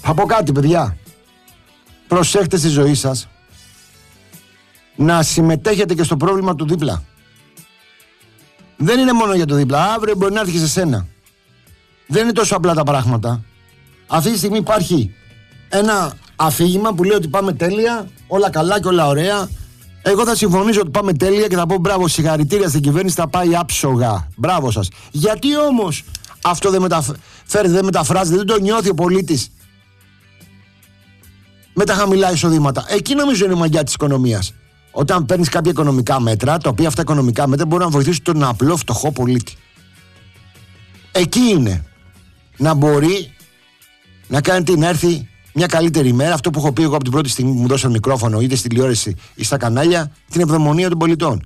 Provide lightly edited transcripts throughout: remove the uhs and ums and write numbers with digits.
Θα πω κάτι, παιδιά. Προσέχτε στη ζωή σας να συμμετέχετε και στο πρόβλημα του δίπλα. Δεν είναι μόνο για το δίπλα. Αύριο μπορεί να έρθει και σε σένα. Δεν είναι τόσο απλά τα πράγματα. Αυτή τη στιγμή υπάρχει ένα αφήγημα που λέει ότι πάμε τέλεια, όλα καλά και όλα ωραία. Εγώ θα συμφωνήσω ότι πάμε τέλεια και θα πω μπράβο, συγχαρητήρια στην κυβέρνηση, θα πάει άψογα. Μπράβο σας. Γιατί όμως αυτό δεν μεταφράζεται, δεν το νιώθει ο πολίτης με τα χαμηλά εισοδήματα? Εκεί νομίζω είναι η μαγιά της οικονομίας. Όταν παίρνεις κάποια οικονομικά μέτρα, τα οποία αυτά οικονομικά μέτρα μπορούν να βοηθήσουν τον απλό φτωχό πολίτη. Εκεί είναι να μπορεί να κάνετε να έρθει μια καλύτερη ημέρα. Αυτό που έχω πει εγώ από την πρώτη στιγμή που μου δώσαν μικρόφωνο, είτε στην τηλεόραση ή στα κανάλια, την ευδαιμονία των πολιτών.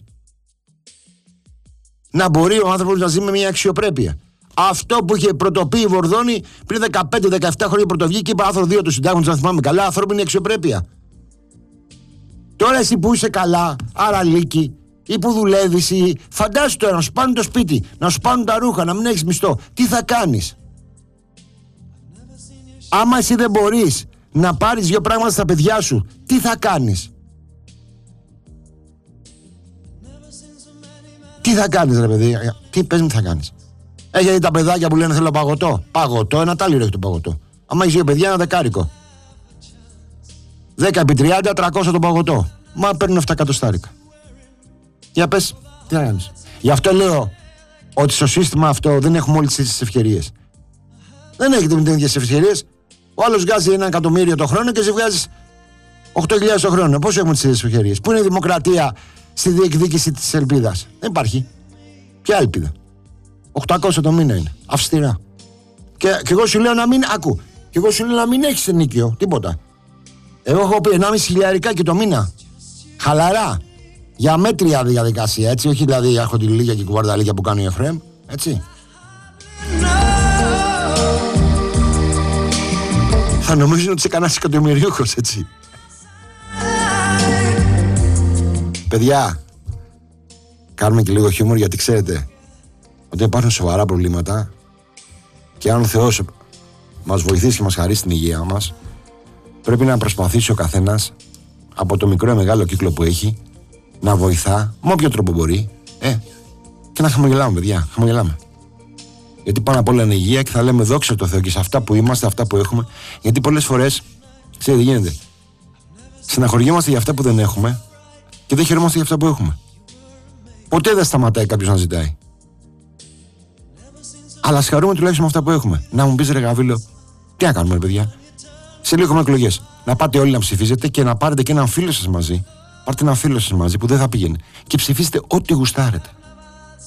Να μπορεί ο άνθρωπος να ζει με μια αξιοπρέπεια. Αυτό που είχε πρωτοποιεί η Βορδώνη πριν 15-17 χρόνια πρωτοβγήκε, είπε άρθρο 2 του συντάγματος, αν θυμάμαι καλά, ανθρώπινη αξιοπρέπεια. Τώρα εσύ που είσαι καλά, άρα λύκη, ή που δουλεύεις, ή φαντάσου τώρα να σου πάρουν το σπίτι, να σου πάρουν τα ρούχα, να μην έχεις μισθό. Τι θα κάνεις? Άμα εσύ δεν μπορείς να πάρεις δύο πράγματα στα παιδιά σου, τι θα κάνεις? Τι θα κάνεις, ρε παιδί? Τι πες μου, τι θα κάνεις? Έχετε τα παιδάκια που λένε θέλω παγωτό. Παγωτό, ένα τάλιρο έχει το παγωτό. Άμα έχεις δύο παιδιά, ένα δεκάρικο. 10 επί 30, 300 το παγωτό. Μα παίρνουν 7 εκατοστάρικα. Για πες, τι θα κάνεις? Γι' αυτό λέω ότι στο σύστημα αυτό δεν έχουμε όλες τις ευκαιρίες. Δεν έχετε με τις ίδιες ευκαιρίες. Ο άλλος βγάζει 1 εκατομμύριο το χρόνο και εσύ βγάζεις 8.000 το χρόνο. Πώς έχουμε τις ίδιες ευκαιρίες? Πού είναι η δημοκρατία στη διεκδίκηση της ελπίδας? Δεν υπάρχει. Ποια ελπίδα? 800 το μήνα είναι. Αυστηρά. Και εγώ σου λέω να μην. Άκου. Και εγώ σου λέω να μην έχεις ενίκιο. Τίποτα. Εγώ έχω πει 1,5 χιλιαρικάκι το μήνα. Χαλαρά. Για μέτρια διαδικασία, έτσι. Όχι δηλαδή αρχοντιλίγια και κουβαρδαλίγια που κάνει ο Εφραίμ. Έτσι. Θα νομίζουν ότι είσαι κανένας εκατομμυρίουχος, έτσι. Παιδιά, κάνουμε και λίγο χιούμορ, γιατί ξέρετε ότι υπάρχουν σοβαρά προβλήματα και αν ο Θεός μας βοηθήσει και μας χαρίσει την υγεία μας, πρέπει να προσπαθήσει ο καθένας από το μικρό ή μεγάλο κύκλο που έχει να βοηθά με όποιο τρόπο μπορεί και να χαμογελάμε, παιδιά, χαμογελάμε. Γιατί πάνω απ' όλα είναι υγεία και θα λέμε δόξα τω Θεώ και σε αυτά που είμαστε, αυτά που έχουμε. Γιατί πολλές φορές, ξέρετε τι γίνεται, στεναχωριόμαστε για αυτά που δεν έχουμε και δεν χαιρόμαστε για αυτά που έχουμε. Ποτέ δεν σταματάει κάποιος να ζητάει. Αλλά ας χαρούμε τουλάχιστον με αυτά που έχουμε. Να μου πεις, ρε Γαβίλο, τι να κάνουμε, ρε παιδιά? Σε λίγο έχουμε εκλογές. Να πάτε όλοι να ψηφίζετε και να πάρετε και έναν φίλο σας μαζί. Πάρτε έναν φίλο σας μαζί που δεν θα πήγαινε. Και ψηφίστε ό,τι γουστάρετε.